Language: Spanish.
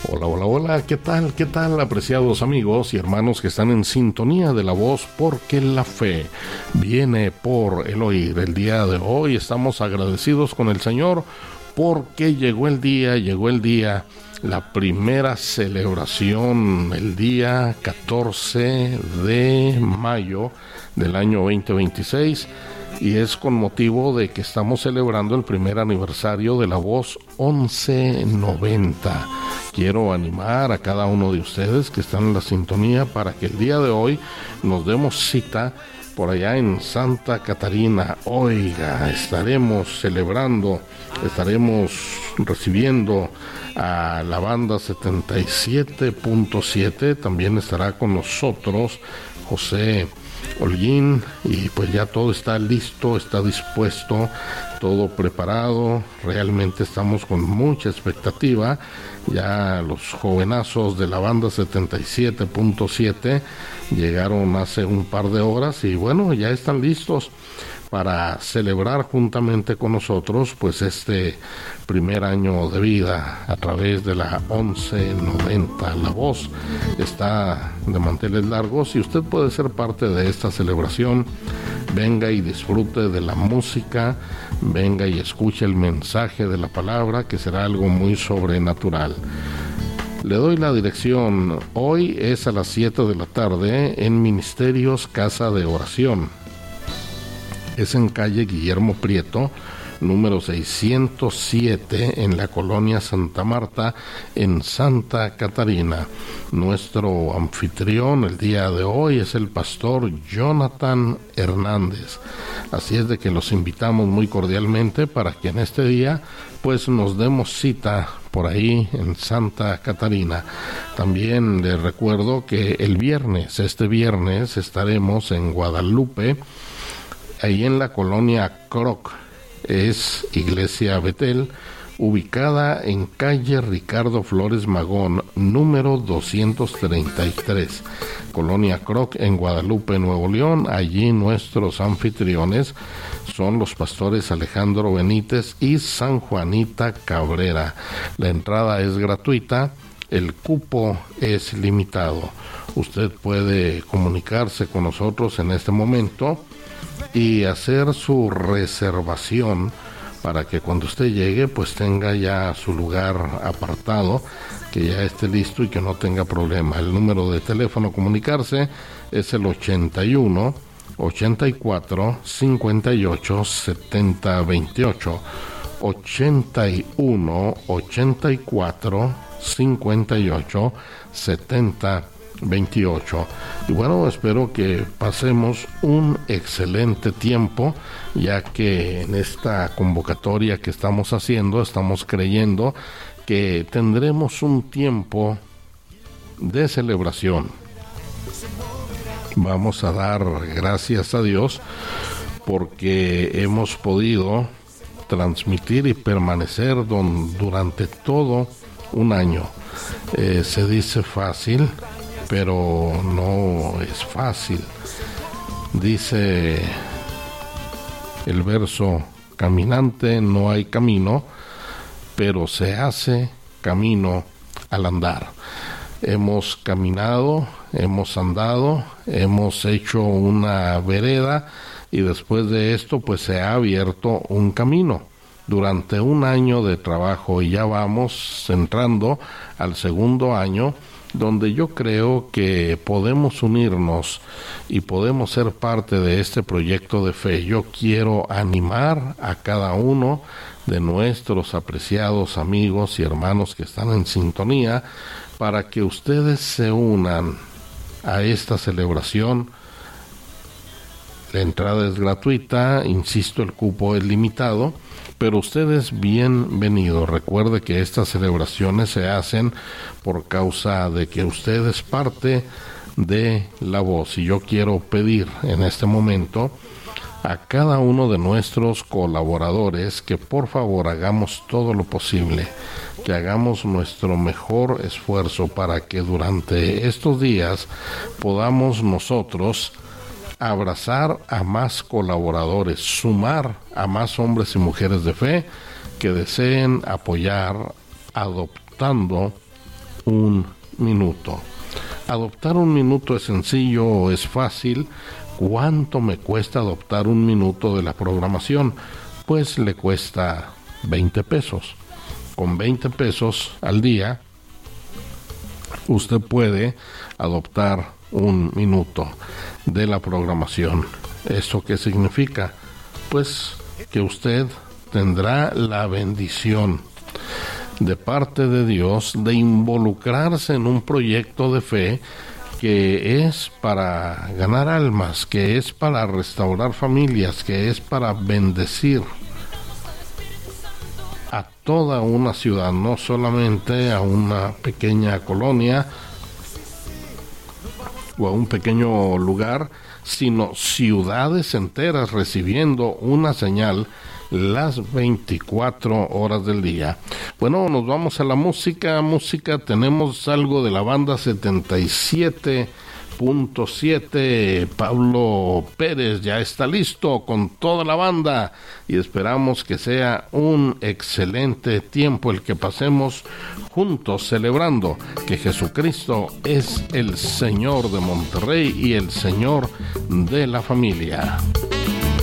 Hola, hola, hola, ¿qué tal? ¿Qué tal, apreciados amigos y hermanos que están en sintonía de la voz? Porque la fe viene por el oír. El día de hoy estamos agradecidos con el Señor porque llegó el día, la primera celebración, el día 14 de mayo del año 2026, y es con motivo de que estamos celebrando el primer aniversario de la voz 1190. Quiero animar a cada uno de ustedes que están en la sintonía para que el día de hoy nos demos cita por allá en Santa Catarina. Oiga, estaremos celebrando, estaremos recibiendo a la banda 77.7. También estará con nosotros José Holguín, y pues ya todo está listo, está dispuesto, todo preparado. Realmente estamos con mucha expectativa. Ya los jovenazos de la banda 77.7 llegaron hace un par de horas y bueno, ya están listos para celebrar juntamente con nosotros pues este primer año de vida a través de la 1190. La voz está de manteles largos y usted puede ser parte de esta celebración. Venga y disfrute de la música, venga y escuche el mensaje de la palabra, que será algo muy sobrenatural. Le doy la dirección. Hoy es a las 7 de la tarde en Ministerios Casa de Oración. Es en calle Guillermo Prieto, número 607, en la colonia Santa Marta, en Santa Catarina. Nuestro anfitrión el día de hoy es el pastor Jonathan Hernández. Así es de que los invitamos muy cordialmente para que en este día pues nos demos cita por ahí en Santa Catarina. También les recuerdo que este viernes estaremos en Guadalupe, ahí en la colonia Croc. Es Iglesia Betel, ubicada en calle Ricardo Flores Magón, número 233, colonia Croc, en Guadalupe, Nuevo León. Allí nuestros anfitriones son los pastores Alejandro Benítez y San Juanita Cabrera. La entrada es gratuita, el cupo es limitado. Usted puede comunicarse con nosotros en este momento y hacer su reservación para que cuando usted llegue pues tenga ya su lugar apartado, que ya esté listo y que no tenga problema. El número de teléfono a comunicarse es el 81 84 58 70 28, 81 84 58 70 28. Y bueno, espero que pasemos un excelente tiempo, ya que en esta convocatoria que estamos haciendo, estamos creyendo que tendremos un tiempo de celebración. Vamos a dar gracias a Dios porque hemos podido transmitir y permanecer durante todo un año. Se dice fácil, pero no es fácil. Dice el verso: caminante no hay camino, pero se hace camino al andar. Hemos caminado, hemos andado, hemos hecho una vereda y después de esto pues se ha abierto un camino durante un año de trabajo, y ya vamos entrando al segundo año, donde yo creo que podemos unirnos y podemos ser parte de este proyecto de fe. Yo quiero animar a cada uno de nuestros apreciados amigos y hermanos que están en sintonía para que ustedes se unan a esta celebración. La entrada es gratuita, insisto, el cupo es limitado, pero usted es bienvenido. Recuerde que estas celebraciones se hacen por causa de que usted es parte de la voz. Y yo quiero pedir en este momento a cada uno de nuestros colaboradores que por favor hagamos todo lo posible, que hagamos nuestro mejor esfuerzo para que durante estos días podamos nosotros abrazar a más colaboradores, sumar a más hombres y mujeres de fe que deseen apoyar adoptando un minuto. Adoptar un minuto es sencillo o es fácil. ¿Cuánto me cuesta adoptar un minuto de la programación? Pues le cuesta 20 pesos. Con 20 pesos al día, usted puede adoptar un minuto de la programación. ¿Eso qué significa? Pues que usted tendrá la bendición de parte de Dios de involucrarse en un proyecto de fe que es para ganar almas, que es para restaurar familias, que es para bendecir a toda una ciudad, no solamente a una pequeña colonia o a un pequeño lugar, sino ciudades enteras recibiendo una señal las 24 horas del día. Bueno, nos vamos a la música. Tenemos algo de la banda 77.7. Pablo Pérez ya está listo con toda la banda y esperamos que sea un excelente tiempo el que pasemos juntos celebrando que Jesucristo es el Señor de Monterrey y el Señor de la familia.